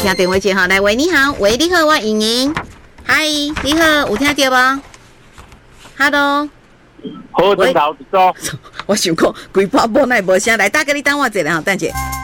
听电话接哈，来喂，你好，喂，你好，我莹莹，嗨，你好，有听到无 ？Hello， 好，正头一组。 我想讲，规波波奈无声，来，大哥你等我一下哈，等者。